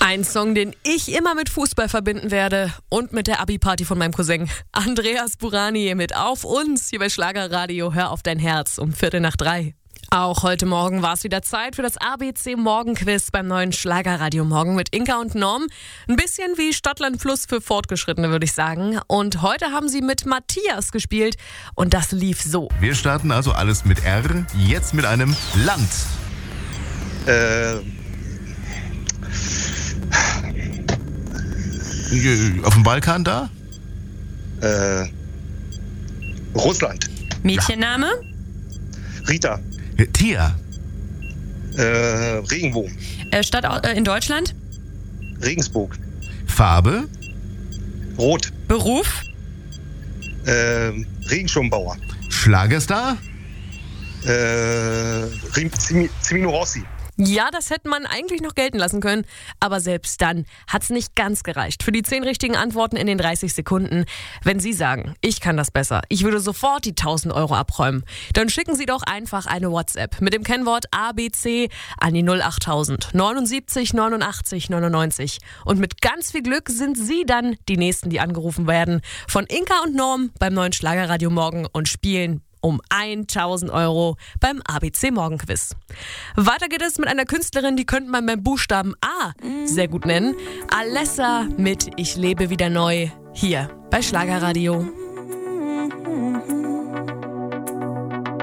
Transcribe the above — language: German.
Ein Song, den ich immer mit Fußball verbinden werde und mit der Abi-Party von meinem Cousin. Andreas Burani mit Auf uns hier bei Schlagerradio. Hör auf dein Herz um 2:45. Auch heute Morgen war es wieder Zeit für das ABC Morgenquiz beim neuen Schlagerradio Morgen mit Inka und Norm. Ein bisschen wie Stadtland Fluss für Fortgeschrittene, würde ich sagen. Und heute haben sie mit Matthias gespielt und das lief so. Wir starten also alles mit R, jetzt mit einem Land. Auf dem Balkan da? Russland. Mädchenname? Rita. Tier. Regenbogen. Stadt in Deutschland? Regensburg. Farbe. Rot. Beruf? Regenschirmbauer. Schlagerstar. Cimino Rossi. Ja, das hätte man eigentlich noch gelten lassen können, aber selbst dann hat's nicht ganz gereicht. Für die 10 richtigen Antworten in den 30 Sekunden. Wenn Sie sagen, ich kann das besser, ich würde sofort die 1.000 Euro abräumen, dann schicken Sie doch einfach eine WhatsApp mit dem Kennwort ABC an die 08000 79 89 99. Und mit ganz viel Glück sind Sie dann die Nächsten, die angerufen werden von Inka und Norm beim neuen Schlagerradio Morgen und spielen um 1.000 Euro beim ABC Morgenquiz. Weiter geht es mit einer Künstlerin, die könnte man beim Buchstaben A sehr gut nennen. Alessa mit Ich lebe wieder neu hier bei Schlagerradio.